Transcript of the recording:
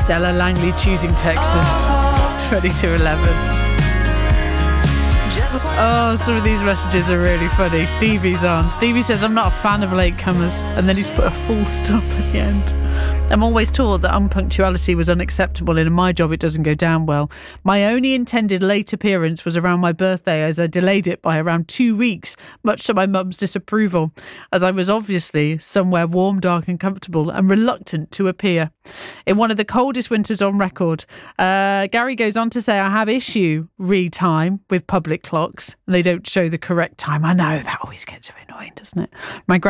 Ella Langley choosing Texas. 22:11. Oh, some of these messages are really funny. Stevie's on. Stevie says, I'm not a fan of latecomers. And then he's put a full stop at the end. I'm always taught that unpunctuality was unacceptable, and in my job it doesn't go down well. My only intended late appearance was around my birthday, as I delayed it by around 2 weeks, much to my mum's disapproval, as I was obviously somewhere warm, dark and comfortable and reluctant to appear. In one of the coldest winters on record, Gary goes on to say, I have issue re-time with public clocks. They don't show the correct time. I know, that always gets a bit annoying, doesn't it? My